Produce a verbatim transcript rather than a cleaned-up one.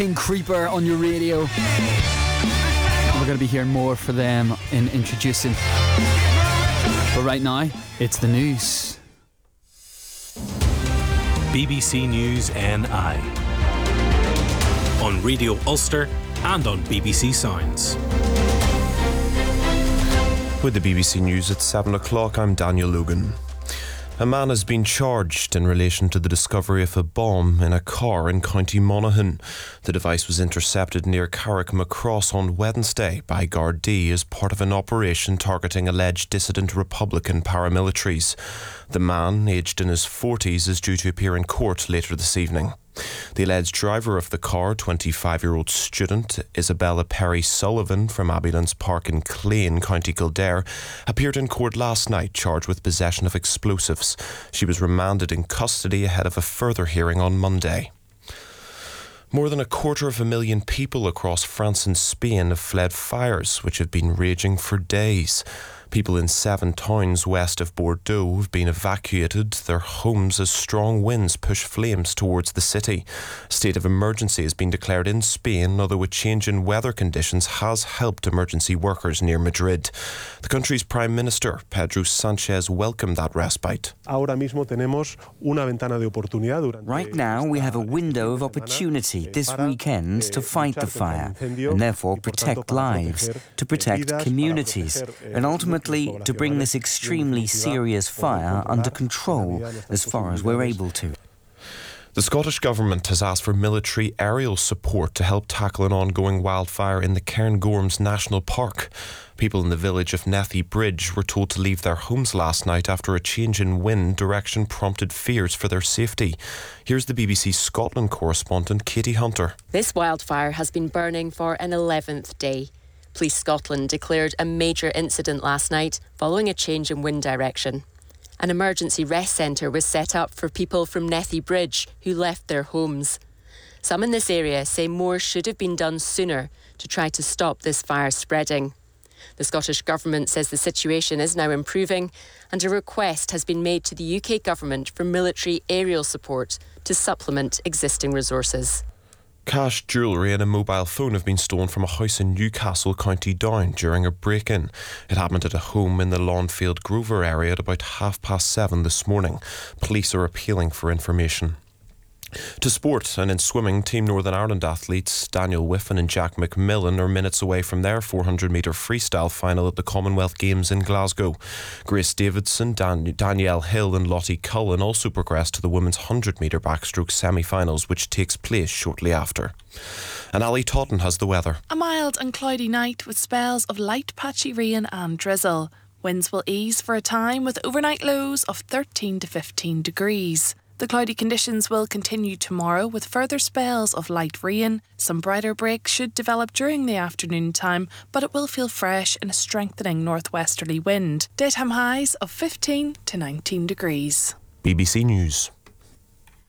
In Creeper on your radio. We're going to be hearing more for them in introducing. But right now, it's the news. B B C News N I on Radio Ulster and on B B C Sounds. With the B B C News at seven o'clock, I'm Daniel Logan. A man has been charged in relation to the discovery of a bomb in a car in County Monaghan. The device was intercepted near Carrickmacross on Wednesday by Gardaí as part of an operation targeting alleged dissident Republican paramilitaries. The man, aged in his forties, is due to appear in court later this evening. The alleged driver of the car, twenty-five-year-old student Isabella Perry Sullivan from Ambulance Park in Clane, County Kildare, appeared in court last night charged with possession of explosives. She was remanded in custody ahead of a further hearing on Monday. More than a quarter of a million people across France and Spain have fled fires, which have been raging for days. People in seven towns west of Bordeaux have been evacuated, their homes as strong winds push flames towards the city. A state of emergency has been declared in Spain, although a change in weather conditions has helped emergency workers near Madrid. The country's Prime Minister, Pedro Sanchez, welcomed that respite. Right now, we have a window of opportunity this weekend to fight the fire and therefore protect lives, to protect communities, and ultimately to bring this extremely serious fire under control as far as we're able to. The Scottish Government has asked for military aerial support to help tackle an ongoing wildfire in the Cairngorms National Park. People in the village of Nethy Bridge were told to leave their homes last night after a change in wind direction prompted fears for their safety. Here's the B B C Scotland correspondent Katie Hunter. This wildfire has been burning for an eleventh day. Police Scotland declared a major incident last night following a change in wind direction. An emergency rest centre was set up for people from Nethy Bridge who left their homes. Some in this area say more should have been done sooner to try to stop this fire spreading. The Scottish Government says the situation is now improving and a request has been made to the U K Government for military aerial support to supplement existing resources. Cash, jewellery and a mobile phone have been stolen from a house in Newcastle, County Down during a break-in. It happened at a home in the Lawnfield Grover area at about half past seven this morning. Police are appealing for information. To sport, and in swimming, Team Northern Ireland athletes Daniel Whiffen and Jack McMillan are minutes away from their four hundred metre freestyle final at the Commonwealth Games in Glasgow. Grace Davidson, Dan- Danielle Hill and Lottie Cullen also progressed to the women's one hundred metre backstroke semi-finals, which takes place shortly after. And Ali Totten has the weather. A mild and cloudy night with spells of light patchy rain and drizzle. Winds will ease for a time with overnight lows of thirteen to fifteen degrees. The cloudy conditions will continue tomorrow with further spells of light rain. Some brighter breaks should develop during the afternoon time, but it will feel fresh in a strengthening northwesterly wind. Daytime highs of fifteen to nineteen degrees. B B C News.